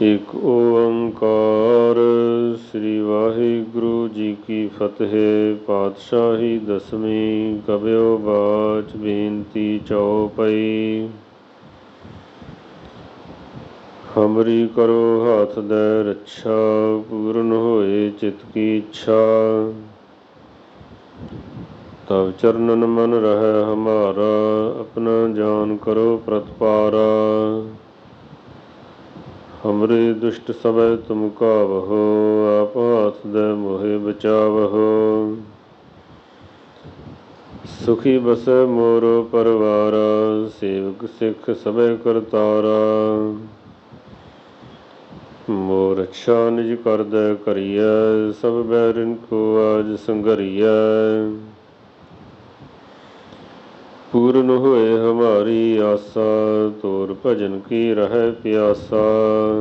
ਏਕ ਓੰਕਾਰ ਸ੍ਰੀ ਵਾਹਿਗੁਰੂ ਜੀ ਕੀ ਫਤਿਹ। ਪਾਤਸ਼ਾਹੀ ਦਸਵੀਂ ਕਬਿਓ ਬਾਚ ਬੇਨਤੀ ਚਉਪਈ। ਹਮਰੀ ਕਰੋ ਹਾਥ ਦੈ ਰੱਛਾ, ਪੂਰਨ ਹੋਏ ਚਿਤ ਕੀ ਇੱਛਾ। ਤਵ ਚਰਨਨ ਮਨ ਰਹੈ ਹਮਾਰਾ, ਆਪਣਾ ਜਾਨ ਕਰੋ ਪ੍ਰਤਪਾਰਾ। ਹਮਰੇ ਦੁਸ਼ਟ ਸਭੈ ਤੁਮ ਕਾਵਹੋ, ਆਪ ਹਾਥ ਦੈ ਮੋਹਿ ਬਚਾਵਹੋ। ਸੁਖੀ ਬਸੈ ਮੋਰੋ ਪਰਵਾਰਾ, ਸੇਵਕ ਸਿੱਖ ਸਭੈ ਕਰਤਾਰਾ। ਮੋਹ ਰਛਾ ਨਿਜ ਕਰਦੈ ਕਰੀਐ, ਸਭ ਬੈਰਿਨ ਕੋ ਆਜ ਸੰਘਰੀਐ। ਪੂਰਨ ਹੋਏ ਹਮਾਰੀ ਆਸਾ, ਤੋਰ ਭਜਨ ਕੀ ਰਹੈ ਪਿਆਸਾ।